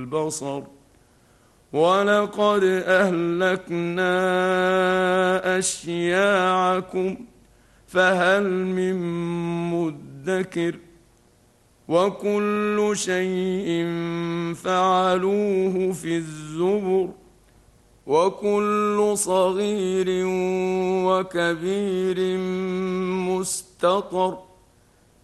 البصر ولقد أهلكنا أشياعكم فهل من مدكر وكل شيء فعلوه في الزبر وكل صغير وكبير مستطر